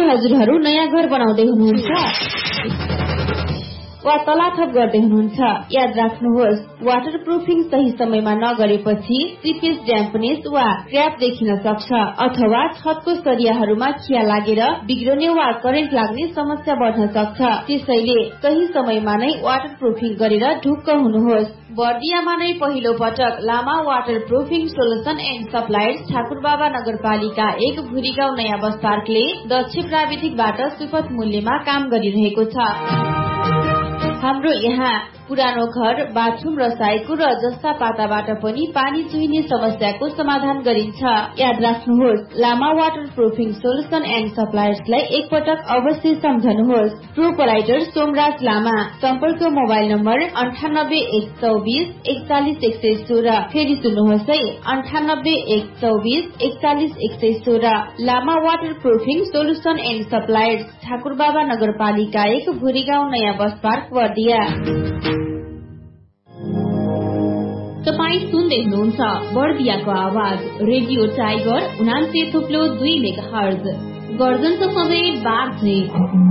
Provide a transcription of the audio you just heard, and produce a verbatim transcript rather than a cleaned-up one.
हजुरहरू नयाँ घर बनाउँदै हुनुहुन्छ वा तलाथप गर्दै हुनुहुन्छ, याद राख्नुहोस् वाटर प्रुफिङ सही समयमा नगरेपछि सिपेज ड्याम्पनेस वा क्र्याप देखिन सक्छ अथवा छतको सरियाहरूमा खिया लागेर बिग्रने वा करेन्ट लाग्ने समस्या बढ्न सक्छ। त्यसैले सही समयमा नै वाटर प्रुफिङ गरेर ढुक्क हुनुहोस्। बर्दियामा नै पहिलो पटक लामा water proofing solution and suppliers Thakurbaba नगरपालिका एक भुरीगाउँ नयाँ बस पार्कले दक्ष प्राविधिकबाट सुपथ मूल्यमा काम गरिरहेको छ। हाम्रो यहाँ पुरानो घर, बाथरूम र साइको र जस्ता पाताबाट पनि पानी चुहिने समस्याको समाधान गरिन्छ। याद राख्नुहोस् लामा वाटर प्रुफिङ सोलुसन एन्ड सप्लायर्सलाई एकपटक अवश्य सम्झनुहोस्। प्रोपराइटर सोमराज लामा, सम्पर्क मोबाइल नम्बर अन्ठानब्बे एक चौबिस एकचालिस एक सय सोह्र। फेरि सुन्नुहोस् है, अन्ठानब्बे एक चौबिस एकचालिस एक सय सोह्र। लामा water proofing solution and suppliers Thakurbaba नगरपालिका एक भुरीगाउँ नयाँ बस पार्क बर्दिया। तपाईँ सुन्दै हुनुहुन्छ बर्दियाको आवाज रेडियो टाइगर उनान्से थुप्लो दुई मेगा हर्ज। गर्जन त सधैँ बाघ झै।